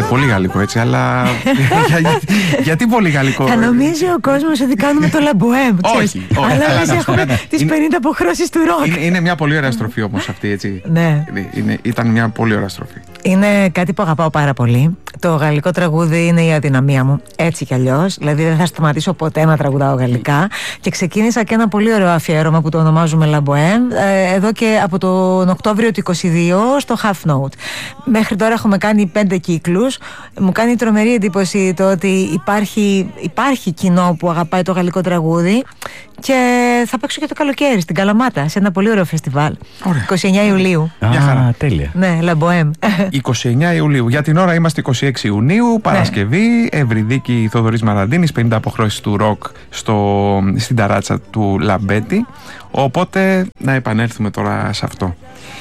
πολύ γαλλικό έτσι, αλλά. Γιατί πολύ γαλλικό? Θα νομίζει ο κόσμος ότι κάνουμε το λαμπουέμ. Όχι. Αλλά εμείς έχουμε τις 50 αποχρώσεις του ροκ. Είναι μια πολύ ωραία στροφή όμως αυτή, έτσι. Ναι. Ήταν μια πολύ ωραία στροφή. Είναι κάτι που αγαπάω πάρα πολύ. Το γαλλικό τραγούδι είναι η αδυναμία μου, έτσι κι αλλιώς. Δηλαδή δεν θα σταματήσω ποτέ να τραγουδάω γαλλικά. Και ξεκίνησα και ένα πολύ ωραίο αφιέρωμα που το ονομάζουμε λαμπουέμ εδώ και από τον Οκτώβριο του 22 στο Half Note. Μέχρι τώρα έχουμε κάνει 5 κύκλους. Μου κάνει τρομερή εντύπωση το ότι υπάρχει κοινό που αγαπάει το γαλλικό τραγούδι. Και θα παίξω και το καλοκαίρι στην Καλαμάτα, σε ένα πολύ ωραίο φεστιβάλ. Ωραία. 29 Ιουλίου. Μια χαρά. Τέλεια. Ναι, λαμπουέμ. 29 Ιουλίου. Για την ώρα είμαστε 26 Ιουνίου, Παρασκευή, Ευρυδίκη Θοδωρής Μαραντίνης, 50 αποχρώσεις του ροκ στην ταράτσα του Λαμπέτη. Οπότε να επανέλθουμε τώρα σε αυτό.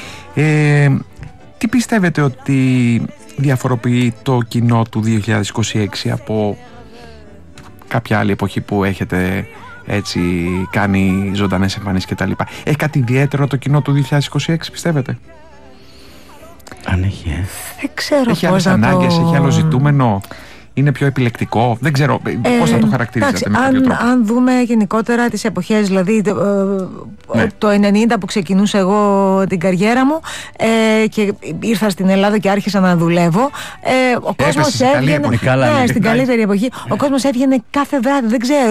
Τι πιστεύετε ότι διαφοροποιεί το κοινό του 2026 από κάποια άλλη εποχή που έχετε έτσι κάνει ζωντανές εμφανίσεις κτλ? Έχει κάτι ιδιαίτερο το κοινό του 2026, πιστεύετε? Αν έχει, Δεν ξέρω έχει πώς άλλες να ανάγκες, το... έχει άλλο ζητούμενο, είναι πιο επιλεκτικό, δεν ξέρω πώς θα το χαρακτηρίζετε με κάποιο τρόπο. Αν δούμε γενικότερα τις εποχές, δηλαδή το 90 που ξεκινούσα εγώ την καριέρα μου και ήρθα στην Ελλάδα και άρχισα να δουλεύω, ο κόσμος έβγαινε στην καλύτερη εποχή, ο κόσμος έβγαινε κάθε βράδυ, δεν ξέρω,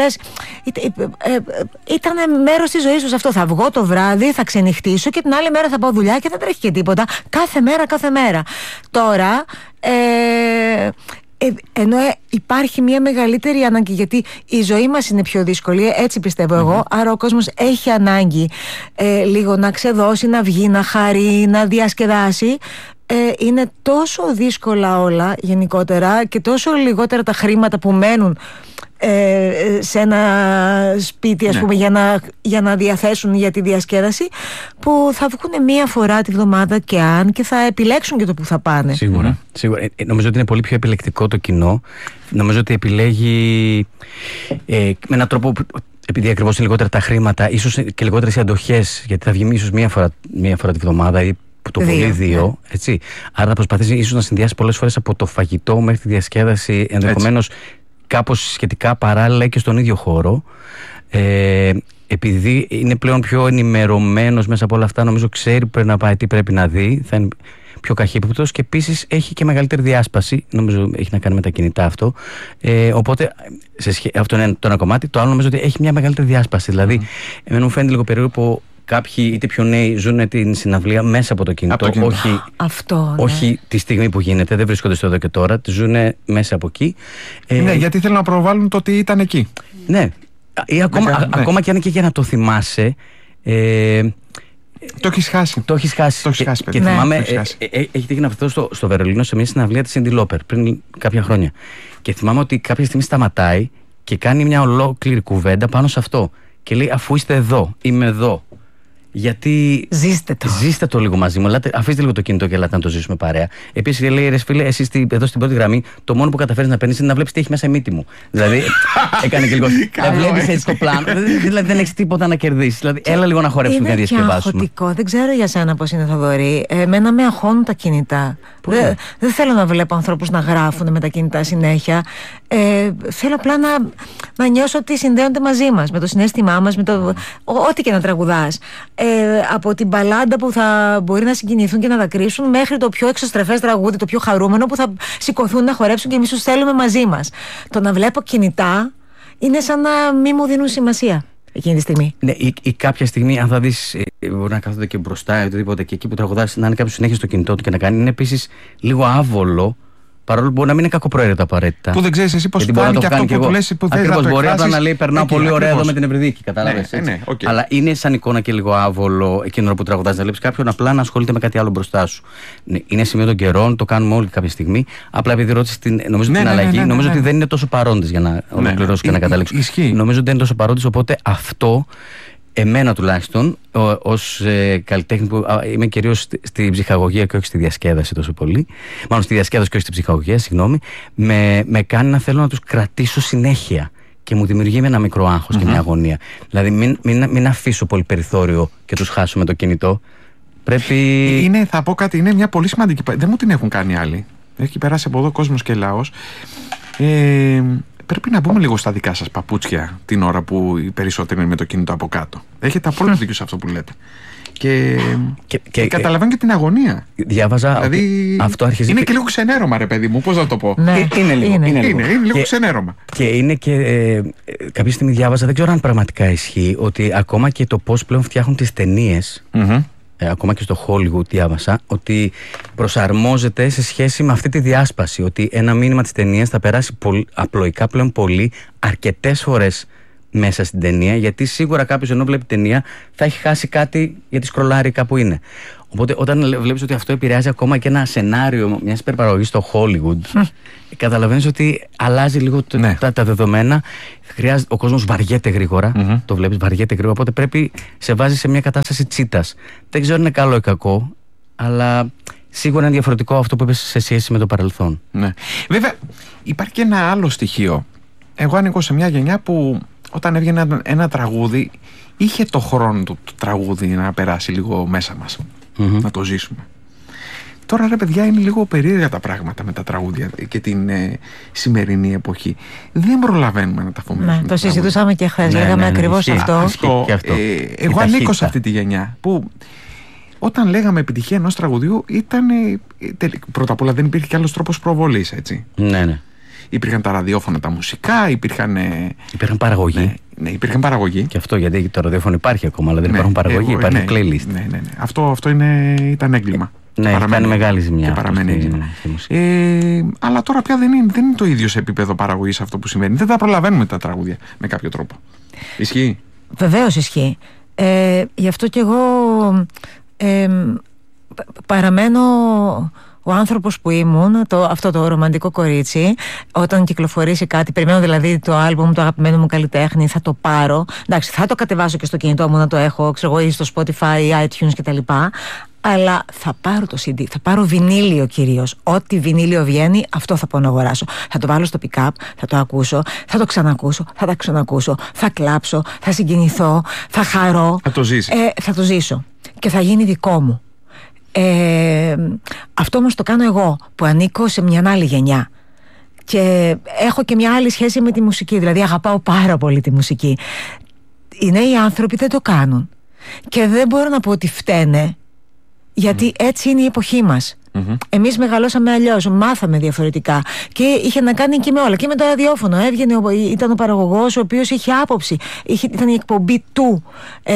ήταν μέρος της ζωής τους αυτό. Θα βγω το βράδυ, θα ξενυχτήσω και την άλλη μέρα θα πάω δουλειά και δεν τρέχει και τίποτα, κάθε μέρα. Τώρα ενώ υπάρχει μια μεγαλύτερη ανάγκη, γιατί η ζωή μας είναι πιο δύσκολη, έτσι πιστεύω εγώ, άρα ο κόσμος έχει ανάγκη λίγο να ξεδώσει, να βγει, να χαρεί, να διασκεδάσει. Είναι τόσο δύσκολα όλα γενικότερα και τόσο λιγότερα τα χρήματα που μένουν σε ένα σπίτι, ας πούμε, για να διαθέσουν για τη διασκέδαση, που θα βγουν μία φορά τη βδομάδα και θα επιλέξουν και το που θα πάνε. Σίγουρα. Νομίζω ότι είναι πολύ πιο επιλεκτικό το κοινό. Νομίζω ότι επιλέγει με έναν τρόπο, επειδή ακριβώς είναι λιγότερα τα χρήματα, ίσως και λιγότερες οι αντοχές, γιατί θα βγει ίσως μία φορά τη βδομάδα ή το πολύ δύο, έτσι. Άρα θα προσπαθήσει ίσως να συνδυάσει πολλές φορές από το φαγητό μέχρι τη διασκέδαση, ενδεχομένως κάπως σχετικά παράλληλα και στον ίδιο χώρο. Επειδή είναι πλέον πιο ενημερωμένος μέσα από όλα αυτά, νομίζω ξέρει που πρέπει να πάει, τι πρέπει να δει, θα είναι πιο καχύποπτος και επίσης έχει και μεγαλύτερη διάσπαση. Νομίζω έχει να κάνει με τα κινητά αυτό. Οπότε αυτό είναι το ένα κομμάτι. Το άλλο νομίζω ότι έχει μια μεγαλύτερη διάσπαση. Δηλαδή, εμένα μου φαίνεται λίγο περίεργο που κάποιοι είτε πιο νέοι ζουν την συναυλία μέσα από το κινητό. Όχι τη στιγμή που γίνεται, δεν βρίσκονται στο εδώ και τώρα, τη ζουν μέσα από εκεί. Ναι, γιατί θέλουν να προβάλλουν το ότι ήταν εκεί. Ναι. Ή ακόμα και αν και για να το θυμάσαι. Το έχεις χάσει. Το έχεις χάσει. Και θυμάμαι, έχει τύχει να βρεθώ στο Βερολίνο σε μια συναυλία της Cyndi Lauper πριν κάποια χρόνια. Και θυμάμαι ότι κάποια στιγμή σταματάει και κάνει μια ολόκληρη κουβέντα πάνω σε αυτό. Και λέει, αφού είστε εδώ, είμαι εδώ. Γιατί. Ζήστε το λίγο μαζί μου. Αφήστε λίγο το κινητό και ελάτε να το ζήσουμε παρέα. Επίσης λέει, ρε φίλε, εσύ εδώ στην πρώτη γραμμή, το μόνο που καταφέρεις να παίρνεις είναι να βλέπεις τι έχει μέσα η μύτη μου. Δηλαδή, έκανε και λίγο. Δεν βλέπεις έτσι το πλάνο. Δηλαδή, δεν έχεις τίποτα να κερδίσεις. Δηλαδή, έλα λίγο να χορέψουμε και να διασκεδάσουμε. Είναι αγχωτικό. Δεν ξέρω για σένα πώς είναι, Θοδωρή. Εμένα με αγχώνουν τα κινητά. Δεν θέλω να βλέπω ανθρώπους να γράφουν με τα κινητά συνέχεια. Θέλω απλά να νιώσω ότι συνδέονται μαζί μας, με το συναίσθημά μας, με το. Ό,τι και να τραγουδάς. Από την μπαλάντα που θα μπορεί να συγκινηθούν και να δακρύσουν, μέχρι το πιο εξωστρεφές τραγούδι, το πιο χαρούμενο που θα σηκωθούν να χορέψουν και εμείς τους θέλουμε μαζί μας. Το να βλέπω κινητά είναι σαν να μην μου δίνουν σημασία εκείνη τη στιγμή. Ναι, ή κάποια στιγμή, αν θα δεις, μπορεί να κάθονται και μπροστά ή οτιδήποτε, και εκεί που τραγουδάς να είναι κάποιος συνέχεια στο κινητό του και να κάνει, είναι επίσης λίγο άβολο. Παρόλο που μπορεί να μην είναι κακοπροαίρετο απαραίτητα. Που δεν ξέρεις εσύ πώς κάνει και αυτό που του λες, που θες να το εκφράσεις. Μπορεί απλά να λέει, περνάω πολύ ωραία εδώ με την Ευρυδίκη. Κατάλαβες. Ναι, okay. Αλλά είναι σαν εικόνα και λίγο άβολο εκείνο που τραγουδάς, να βλέπεις κάποιον απλά να ασχολείται με κάτι άλλο μπροστά σου. Ναι, είναι σημείο των καιρών, το κάνουμε όλοι κάποια στιγμή. Απλά επειδή ρώτησες την αλλαγή, νομίζω ότι δεν είναι τόσο παρόντες, για να ολοκληρώσω και να καταλήξω. Νομίζω ότι δεν είναι τόσο παρόντες, οπότε αυτό. Εμένα τουλάχιστον, ως καλλιτέχνη που είμαι κυρίως στη ψυχαγωγία και όχι στη διασκέδαση τόσο πολύ, μάλλον στη διασκέδαση και όχι στη ψυχαγωγία, συγγνώμη, με κάνει να θέλω να τους κρατήσω συνέχεια και μου δημιουργεί με ένα μικρό άγχος και μια αγωνία. Δηλαδή μην αφήσω πολύ περιθώριο και τους χάσω με το κινητό. Πρέπει. Θα πω κάτι, είναι μια πολύ σημαντική. Δεν μου την έχουν κάνει άλλοι. Έχει περάσει από εδώ κόσμος και λαός. Πρέπει να μπούμε λίγο στα δικά σας παπούτσια την ώρα που οι περισσότεροι είναι με το κινητό από κάτω. Έχετε απόλυτο δίκιο σε αυτό που λέτε. Και καταλαβαίνω και την αγωνία. Διάβαζα. Δηλαδή, αυτό αρχίζει. Είναι και λίγο ξενέρωμα, ρε παιδί μου, πώς να το πω. Ναι, είναι λίγο ξενέρωμα. Και είναι και. Κάποια στιγμή διάβαζα, δεν ξέρω αν πραγματικά ισχύει, ότι ακόμα και το πώς πλέον φτιάχνουν τις ταινίες. Ακόμα και στο Hollywood διάβασα ότι προσαρμόζεται σε σχέση με αυτή τη διάσπαση. Ότι ένα μήνυμα της ταινίας θα περάσει απλοϊκά πλέον πολύ αρκετές φορές μέσα στην ταινία, γιατί σίγουρα κάποιος ενώ βλέπει ταινία θα έχει χάσει κάτι γιατί σκρολάρει κάπου είναι. Οπότε όταν βλέπεις ότι αυτό επηρεάζει ακόμα και ένα σενάριο μιας υπερπαραγωγής στο Hollywood, καταλαβαίνεις ότι αλλάζει λίγο τα δεδομένα. Ο κόσμος βαριέται γρήγορα, το βλέπεις, βαριέται γρήγορα, οπότε πρέπει σε βάζει σε μια κατάσταση τσίτας. Δεν ξέρω αν είναι καλό ή κακό, αλλά σίγουρα είναι διαφορετικό αυτό που είπες σε σχέση με το παρελθόν. Ναι. Βέβαια υπάρχει και ένα άλλο στοιχείο. Εγώ ανήκω σε μια γενιά που όταν έβγαινε ένα τραγούδι, είχε το χρόνο του το τραγούδι να περάσει λίγο μέσα μας, να το ζήσουμε. Τώρα ρε παιδιά είναι λίγο περίεργα τα πράγματα με τα τραγούδια και την σημερινή εποχή. Δεν προλαβαίνουμε να τα αφομοιώσουμε. Ναι, το συζητούσαμε και χθες, λέγαμε ακριβώς αυτό. Εγώ ανήκω σε αυτή τη γενιά που όταν λέγαμε επιτυχία ενός τραγουδιού ήταν, πρώτα απ' όλα δεν υπήρχε κι άλλος τρόπος προβολής, έτσι. Ναι. Υπήρχαν τα ραδιόφωνα, τα μουσικά, υπήρχαν παραγωγή. Ναι, υπήρχαν παραγωγή. Και αυτό γιατί το ραδιόφωνο υπάρχει ακόμα, αλλά δεν υπάρχουν παραγωγή, υπάρχει playlist. Ναι. Αυτό ήταν έγκλημα. Ναι, έχει κάνει μεγάλη ζημιά. Και παραμένει έγκλημα. Αλλά τώρα πια δεν είναι το ίδιο σε επίπεδο παραγωγής αυτό που συμβαίνει. Δεν τα προλαβαίνουμε τα τραγούδια με κάποιο τρόπο. Ισχύει? Βεβαίως ισχύει. Γι' αυτό κι εγώ παραμένω ο άνθρωπος που ήμουν, αυτό το ρομαντικό κορίτσι, όταν κυκλοφορήσει κάτι, περιμένω δηλαδή το άλμπουμ του αγαπημένου μου καλλιτέχνη, θα το πάρω. Εντάξει, θα το κατεβάσω και στο κινητό μου να το έχω, ξέρω εγώ, ή στο Spotify, iTunes κτλ. Αλλά θα πάρω το CD, θα πάρω βινίλιο κυρίως. Ό,τι βινίλιο βγαίνει, αυτό θα πάω να αγοράσω. Θα το βάλω στο pick-up, θα το ακούσω, θα το ξανακούσω, θα τα ξανακούσω, θα κλάψω, θα συγκινηθώ, θα χαρώ. Θα το ζήσεις. Θα το ζήσω και θα γίνει δικό μου. Αυτό όμως το κάνω εγώ που ανήκω σε μια άλλη γενιά και έχω και μια άλλη σχέση με τη μουσική, δηλαδή αγαπάω πάρα πολύ τη μουσική. Οι νέοι άνθρωποι δεν το κάνουν και δεν μπορώ να πω ότι φταίνε, γιατί έτσι είναι η εποχή μας. Εμείς μεγαλώσαμε αλλιώς, μάθαμε διαφορετικά και είχε να κάνει και με όλα. Και με το ραδιόφωνο ήταν ο παραγωγός ο οποίος είχε άποψη, ήταν η εκπομπή του,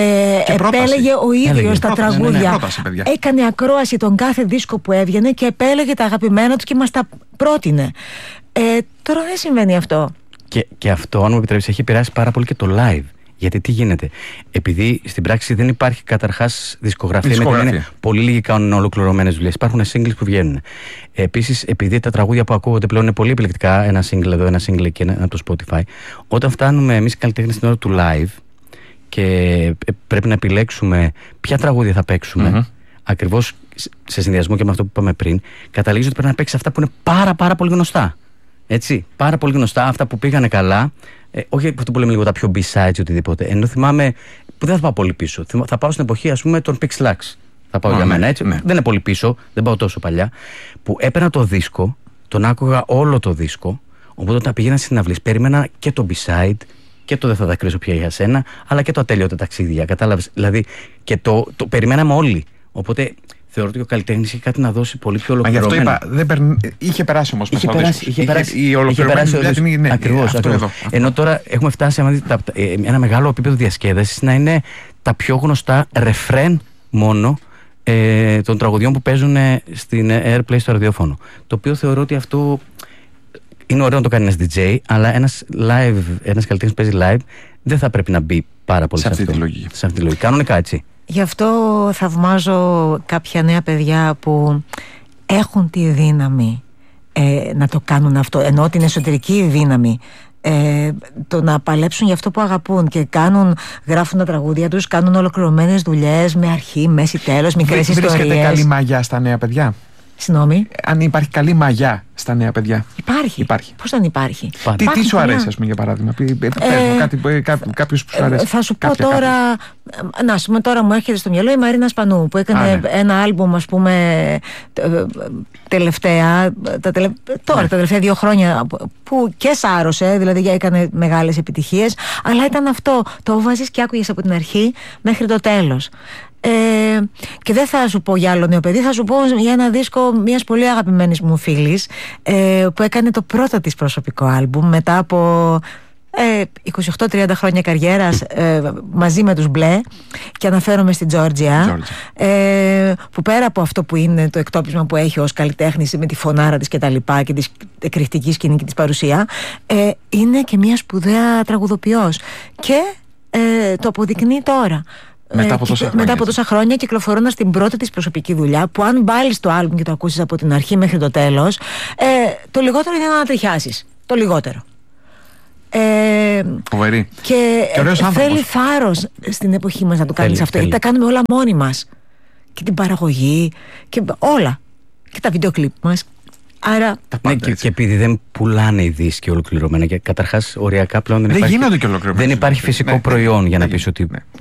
επέλεγε ο ίδιος τα τραγούδια, έκανε ακρόαση τον κάθε δίσκο που έβγαινε και επέλεγε τα αγαπημένα του και μας τα πρότεινε. Τώρα δεν συμβαίνει αυτό. Και αυτό, αν μου επιτρέψεις, έχει επηρεάσει πάρα πολύ και το live. Γιατί τι γίνεται, επειδή στην πράξη δεν υπάρχει καταρχάς δισκογραφία, είναι πολύ λίγοι κάνουν ολοκληρωμένες δουλειές. Υπάρχουν singles που βγαίνουν. Επίσης, επειδή τα τραγούδια που ακούγονται πλέον είναι πολύ επιλεκτικά, ένα single εδώ, ένα single εκεί, ένα από το Spotify, όταν φτάνουμε εμείς οι καλλιτέχνες στην ώρα του live και πρέπει να επιλέξουμε ποια τραγούδια θα παίξουμε, ακριβώς σε συνδυασμό και με αυτό που είπαμε πριν, καταλήγει ότι πρέπει να παίξει αυτά που είναι πάρα πολύ γνωστά. Έτσι, πάρα πολύ γνωστά, αυτά που πήγανε καλά. Όχι αυτό που λέμε λίγο τα πιο B-sides ή οτιδήποτε. Ενώ θυμάμαι που δεν θα πάω πολύ πίσω. Θα πάω στην εποχή, ας πούμε, των Pixelax. Θα πάω για μένα, έτσι. Δεν είναι πολύ πίσω, δεν πάω τόσο παλιά. Που έπαιρνα το δίσκο, τον άκουγα όλο το δίσκο. Οπότε όταν πήγαινα στην αυλή, περίμενα και το B-side και το Δεν θα δακρύσω πια για σένα, αλλά και το Ατέλειωτα ταξίδια. Κατάλαβες. Δηλαδή και το περιμέναμε όλοι. Οπότε θεωρώ ότι ο καλλιτέχνης είχε κάτι να δώσει πολύ πιο ολοκληρωμένο. Γι' αυτό είπα, είχε περάσει όμως μέσα ο δίσκος. Η ολοκληρωμένη δουλειά. Ακριβώς. Ενώ τώρα έχουμε φτάσει ένα μεγάλο επίπεδο διασκέδασης να είναι τα πιο γνωστά ρεφρέν μόνο των τραγουδιών που παίζουν στην Airplay στο ραδιόφωνο. Το οποίο θεωρώ ότι αυτό είναι ωραίο να το κάνει ένας DJ, αλλά ένας καλλιτέχνης που παίζει live δεν θα πρέπει να μπει πάρα πολύ σε αυτή τη λογική. Κανονικά, έτσι. Γι' αυτό θαυμάζω κάποια νέα παιδιά που έχουν τη δύναμη να το κάνουν αυτό, ενώ την εσωτερική δύναμη, το να παλέψουν για αυτό που αγαπούν και γράφουν τα τραγούδια τους, κάνουν ολοκληρωμένες δουλειές με αρχή, μέση, τέλος, μικρές ιστορίες. Βρίσκεται καλή μαγιά στα νέα παιδιά? Συγγνώμη. Αν υπάρχει καλή μαγιά στα νέα παιδιά. Υπάρχει. Πώς δεν υπάρχει. Τι σου αρέσει, ας πούμε, για παράδειγμα? Κάποιος που σου αρέσει. Θα σου πω τώρα. Να σου πούμε, τώρα μου έρχεται στο μυαλό η Μαρίνα Σπανού, που έκανε ένα άλμπουμ, ας πούμε, τελευταία. Τα τελευταία 2 χρόνια, που και σάρωσε, δηλαδή έκανε μεγάλες επιτυχίες. Αλλά ήταν αυτό. Το βάζεις και άκουγες από την αρχή μέχρι το τέλος. Και δεν θα σου πω για άλλο νέο παιδί, θα σου πω για ένα δίσκο μιας πολύ αγαπημένης μου φίλης, που έκανε το πρώτο της προσωπικό άλμπουμ μετά από 28-30 χρόνια καριέρας, μαζί με τους Μπλε, και αναφέρομαι στην Τζόρτζια, που πέρα από αυτό που είναι το εκτόπισμα που έχει ως καλλιτέχνης με τη φωνάρα της και τα λοιπά και τη εκρηκτική σκηνή και της παρουσία, είναι και μια σπουδαία τραγουδοποιός και το αποδεικνύει τώρα. Μετά από τόσα χρόνια, κυκλοφορώντας την πρώτη της προσωπική δουλειά, που αν βάλεις το άλμπουμ και το ακούσεις από την αρχή μέχρι το τέλος, το λιγότερο είναι να ανατριχιάσεις. Το λιγότερο. Φοβερή. Και θέλει θάρρος στην εποχή μας να το κάνεις αυτό, γιατί τα κάνουμε όλα μόνοι μας. Και την παραγωγή και όλα. Και τα βίντεο κλιπ μας. Άρα. Ναι, και επειδή δεν πουλάνε οι δίσκοι ολοκληρωμένα, και καταρχάς οριακά πλέον δεν γίνονται και ολοκληρωμένα. Δεν υπάρχει φυσικό προϊόν για να πεις ότι